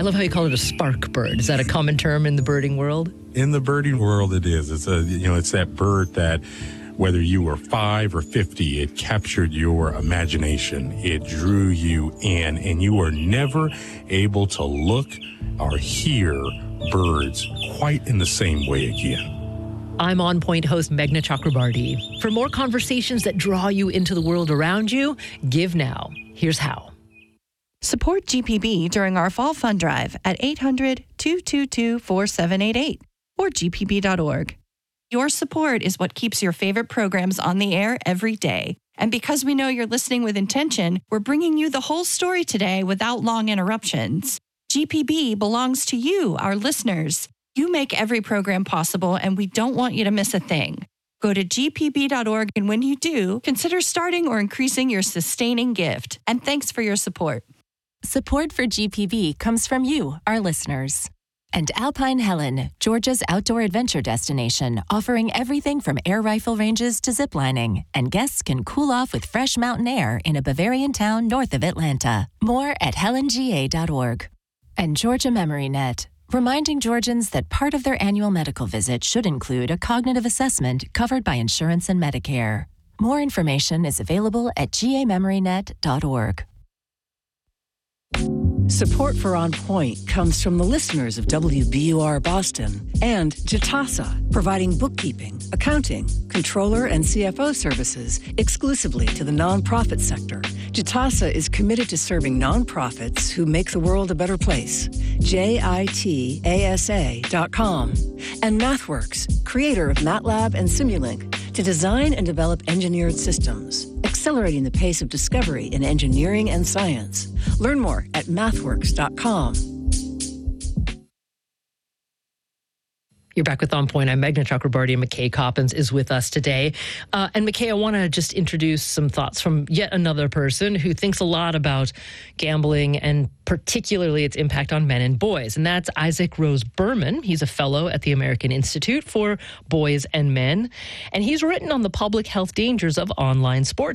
I love how you call it a spark bird. Is that a common term in the birding world? In the birding world, it is. It's that bird that, whether you were 5 or 50, it captured your imagination. It drew you in, and you were never able to look or hear birds quite in the same way again. I'm On Point host Meghna Chakrabarti. For more conversations that draw you into the world around you, give now. Here's how. Support GPB during our fall fund drive at 800-222-4788 or gpb.org. Your support is what keeps your favorite programs on the air every day. And because we know you're listening with intention, we're bringing you the whole story today without long interruptions. GPB belongs to you, our listeners. You make every program possible, and we don't want you to miss a thing. Go to gpb.org, and when you do, consider starting or increasing your sustaining gift. And thanks for your support. Support for GPB comes from you, our listeners. And Alpine Helen, Georgia's outdoor adventure destination, offering everything from air rifle ranges to ziplining. And guests can cool off with fresh mountain air in a Bavarian town north of Atlanta. More at helanga.org. And Georgia Memory Net, reminding Georgians that part of their annual medical visit should include a cognitive assessment covered by insurance and Medicare. More information is available at gamemorynet.org. Support for On Point comes from the listeners of WBUR Boston and Jitasa, providing bookkeeping, accounting, controller, and CFO services exclusively to the nonprofit sector. Jitasa is committed to serving nonprofits who make the world a better place. JITASA.com. And MathWorks, creator of MATLAB and Simulink, to design and develop engineered systems, accelerating the pace of discovery in engineering and science. Learn more at mathworks.com. You're back with On Point. I'm Meghna Chakrabarti, and McKay Coppins is with us today. And McKay, I want to just introduce some thoughts from yet another person who thinks a lot about gambling and particularly its impact on men and boys. And that's Isaac Rose Berman. He's a fellow at the American Institute for Boys and Men. And he's written on the public health dangers of online sports